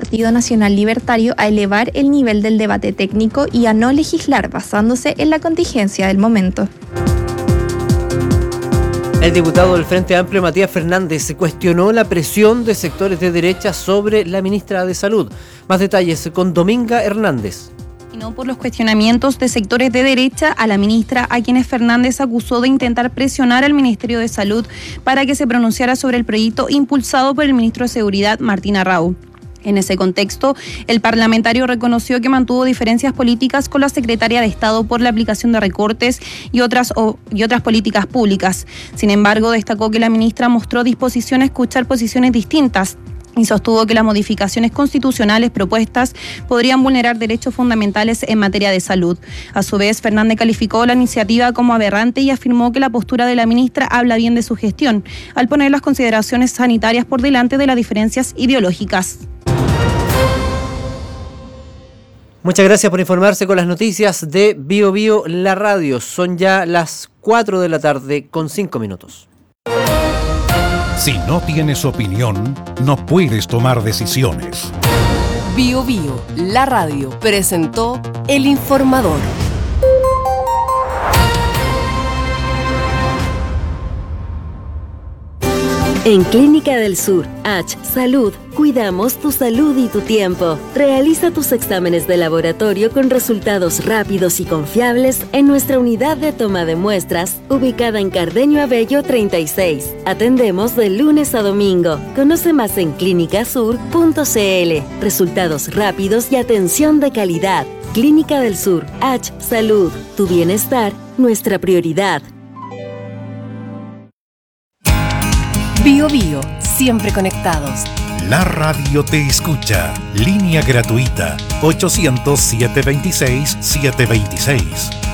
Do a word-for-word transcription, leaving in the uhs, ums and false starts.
Partido Nacional Libertario a elevar el nivel del debate técnico y a no legislar basándose en la contingencia del momento. El diputado del Frente Amplio, Matías Fernández, cuestionó la presión de sectores de derecha sobre la ministra de Salud. Más detalles con Dominga Hernández. Y no por los cuestionamientos de sectores de derecha a la ministra, a quienes Fernández acusó de intentar presionar al Ministerio de Salud para que se pronunciara sobre el proyecto impulsado por el ministro de Seguridad, Martín Arrau. En ese contexto, el parlamentario reconoció que mantuvo diferencias políticas con la secretaria de Estado por la aplicación de recortes y otras, o, y otras políticas públicas. Sin embargo, destacó que la ministra mostró disposición a escuchar posiciones distintas y sostuvo que las modificaciones constitucionales propuestas podrían vulnerar derechos fundamentales en materia de salud. A su vez, Fernández calificó la iniciativa como aberrante y afirmó que la postura de la ministra habla bien de su gestión, al poner las consideraciones sanitarias por delante de las diferencias ideológicas. Muchas gracias por informarse con las noticias de Bio Bio La Radio. Son ya las cuatro de la tarde con cinco minutos. Si no tienes opinión, no puedes tomar decisiones. Bio Bio La Radio presentó El Informador. En Clínica del Sur, H Salud, cuidamos tu salud y tu tiempo. Realiza tus exámenes de laboratorio con resultados rápidos y confiables en nuestra unidad de toma de muestras, ubicada en Cardenio Abello treinta y seis. Atendemos de lunes a domingo. Conoce más en clínica sur punto c l. Resultados rápidos y atención de calidad. Clínica del Sur, H Salud, tu bienestar, nuestra prioridad. Bio Bio, siempre conectados. La radio te escucha. Línea gratuita ochocientos, setecientos veintiséis, setecientos veintiséis.